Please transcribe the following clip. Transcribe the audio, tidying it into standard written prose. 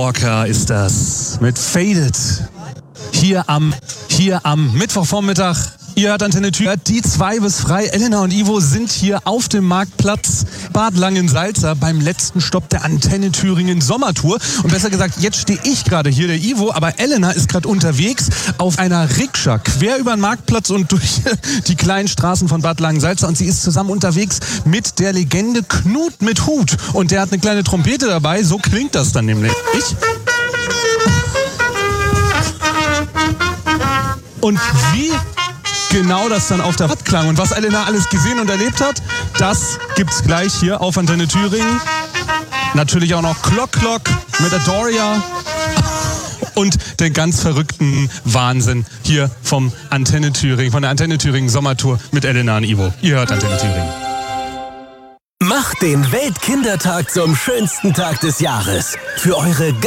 Walker ist das mit Faded. Hier am Mittwochvormittag. Ihr hört Antenne Thüringen. Die 2 bis frei. Elena und Ivo sind hier auf dem Marktplatz Bad Langensalza beim letzten Stopp der Antenne Thüringen Sommertour. Und besser gesagt, jetzt stehe ich gerade hier, der Ivo, aber Elena ist gerade unterwegs auf einer Rikscha quer über den Marktplatz und durch die kleinen Straßen von Bad Langensalza. Und sie ist zusammen unterwegs mit der Legende Knut mit Hut. Und der hat eine kleine Trompete dabei. So klingt das dann nämlich. Und wie genau das dann auf der Watt klang und was Elena alles gesehen und erlebt hat, das gibt's gleich hier auf Antenne Thüringen. Natürlich auch noch Clock mit Adoria und den ganz verrückten Wahnsinn hier vom Antenne Thüringen, von der Antenne Thüringen Sommertour mit Elena und Ivo. Ihr hört Antenne Thüringen. Macht den Weltkindertag zum schönsten Tag des Jahres. Für eure